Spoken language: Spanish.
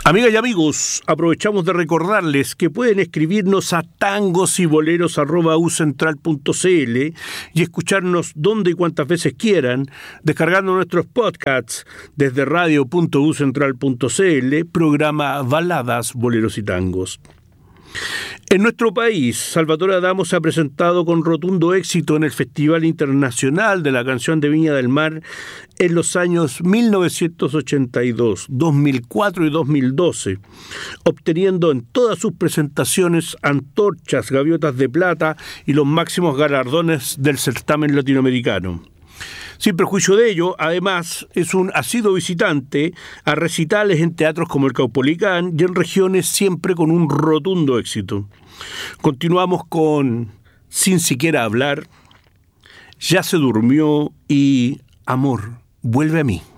Amigas y amigos, aprovechamos de recordarles que pueden escribirnos a tangosyboleros@ucentral.cl y escucharnos donde y cuantas veces quieran, descargando nuestros podcasts desde radio.ucentral.cl, programa Baladas, Boleros y Tangos. En nuestro país, Salvatore Adamo se ha presentado con rotundo éxito en el Festival Internacional de la Canción de Viña del Mar en los años 1982, 2004 y 2012, obteniendo en todas sus presentaciones antorchas, gaviotas de plata y los máximos galardones del certamen latinoamericano. Sin perjuicio de ello, además, es un asiduo visitante a recitales en teatros como el Caupolicán y en regiones siempre con un rotundo éxito. Continuamos con Sin siquiera hablar, Ya se durmió y Amor, vuelve a mí.